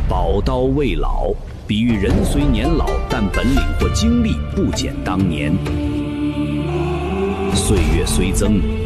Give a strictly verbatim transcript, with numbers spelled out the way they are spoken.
宝刀未老，比喻人虽年老，但本领或精力不减当年。岁月虽增，